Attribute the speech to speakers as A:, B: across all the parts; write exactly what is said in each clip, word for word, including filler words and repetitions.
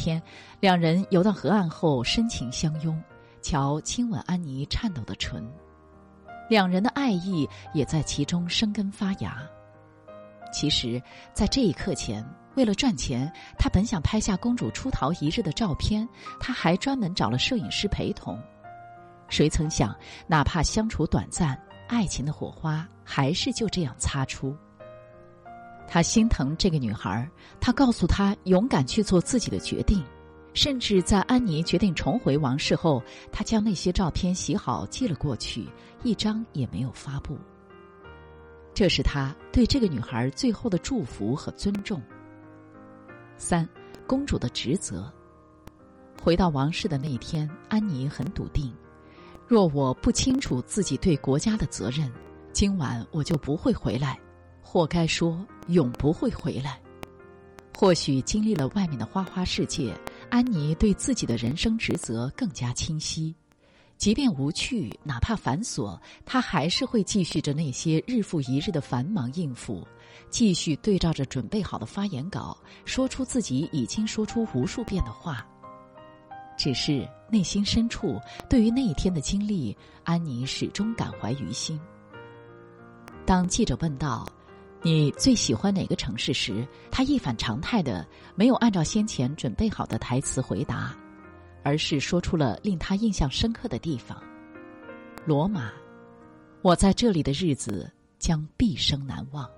A: 天，两人游到河岸后深情相拥，乔亲吻安妮颤抖的唇，两人的爱意也在其中生根发芽。其实在这一刻前，为了赚钱，他本想拍下公主出逃一日的照片，他还专门找了摄影师陪同。谁曾想，哪怕相处短暂，爱情的火花还是就这样擦出。他心疼这个女孩，他告诉她勇敢去做自己的决定，甚至在安妮决定重回王室后，他将那些照片洗好寄了过去，一张也没有发布。这是他对这个女孩最后的祝福和尊重。三，公主的职责。回到王室的那一天，安妮很笃定，若我不清楚自己对国家的责任，今晚我就不会回来，或该说永不会回来。或许经历了外面的花花世界，安妮对自己的人生职责更加清晰。即便无趣，哪怕繁琐，她还是会继续着那些日复一日的繁忙应付，继续对照着准备好的发言稿，说出自己已经说出无数遍的话。只是内心深处，对于那一天的经历，安妮始终感怀于心。当记者问到你最喜欢哪个城市时，她一反常态的没有按照先前准备好的台词回答，而是说出了令她印象深刻的地方：罗马，我在这里的日子将毕生难忘。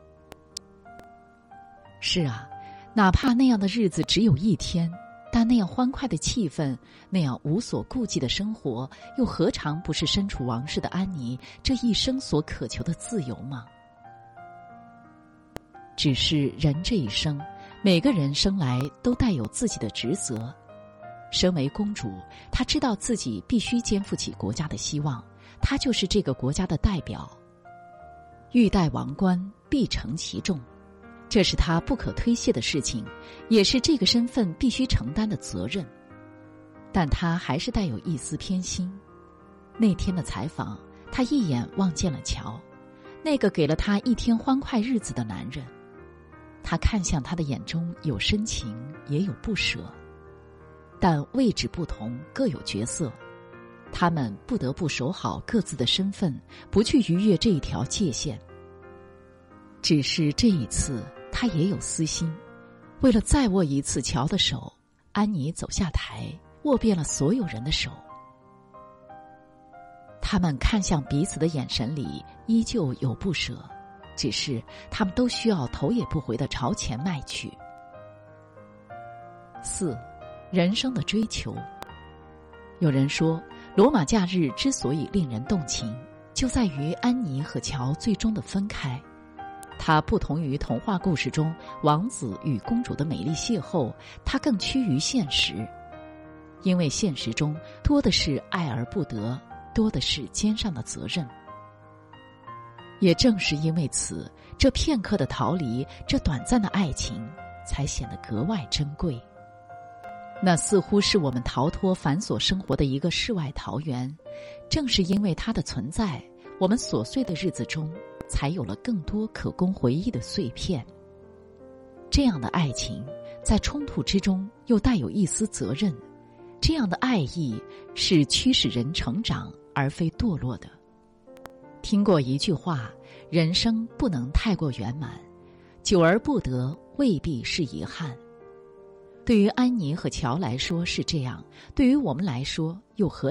A: 是啊，哪怕那样的日子只有一天，但那样欢快的气氛，那样无所顾忌的生活，又何尝不是身处王室的安妮这一生所渴求的自由吗？只是人这一生，每个人生来都带有自己的职责。身为公主，她知道自己必须肩负起国家的希望，她就是这个国家的代表。欲戴王冠，必承其重，这是她不可推卸的事情，也是这个身份必须承担的责任。但她还是带有一丝偏心。那天的采访，她一眼望见了乔，那个给了她一天欢快日子的男人。她看向他的眼中有深情，也有不舍。但位置不同，各有角色，他们不得不守好各自的身份，不去逾越这一条界限。只是这一次，他也有私心，为了再握一次乔的手，安妮走下台，握遍了所有人的手。他们看向彼此的眼神里依旧有不舍，只是他们都需要头也不回地朝前迈去。四，人生的追求。有人说，罗马假日之所以令人动情，就在于安妮和乔最终的分开。它不同于童话故事中王子与公主的美丽邂逅，它更趋于现实。因为现实中多的是爱而不得，多的是肩上的责任。也正是因为此，这片刻的逃离，这短暂的爱情，才显得格外珍贵。那似乎是我们逃脱繁琐生活的一个世外桃源，正是因为它的存在，我们琐碎的日子中才有了更多可供回忆的碎片。这样的爱情，在冲突之中又带有一丝责任，这样的爱意是驱使人成长而非堕落的。听过一句话，人生不能太过圆满，久而不得未必是遗憾。对于安妮和乔来说是这样，对于我们来说又何